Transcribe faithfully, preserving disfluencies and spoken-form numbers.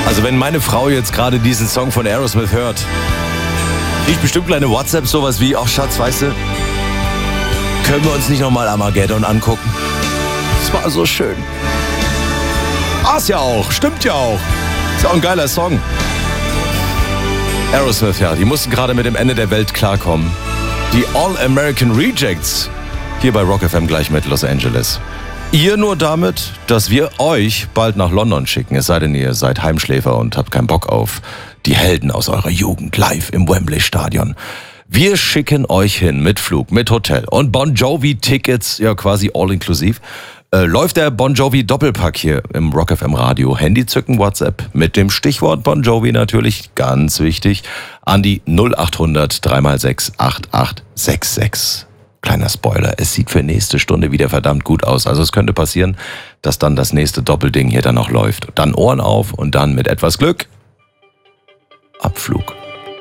Also wenn meine Frau jetzt gerade diesen Song von Aerosmith hört, kriegt bestimmt kleine WhatsApp sowas wie, ach Schatz, weißt du, können wir uns nicht nochmal Armageddon angucken? Das war so schön. War's ja auch, stimmt ja auch. Ist ja auch ein geiler Song. Aerosmith, ja, die mussten gerade mit dem Ende der Welt klarkommen. Die All-American Rejects, hier bei Rock F M gleich mit Los Angeles. Ihr nur damit, dass wir euch bald nach London schicken, es sei denn, ihr seid Heimschläfer und habt keinen Bock auf die Helden aus eurer Jugend live im Wembley-Stadion. Wir schicken euch hin mit Flug, mit Hotel und Bon Jovi-Tickets, ja quasi all-inklusiv. Äh, läuft der Bon Jovi-Doppelpack hier im Rock F M Radio. Handy zücken, WhatsApp mit dem Stichwort Bon Jovi natürlich, ganz wichtig, an die null acht hundert drei mal sechs acht acht sechs sechs. Kleiner Spoiler, es sieht für nächste Stunde wieder verdammt gut aus. Also es könnte passieren, dass dann das nächste Doppelding hier dann noch läuft. Dann Ohren auf und dann mit etwas Glück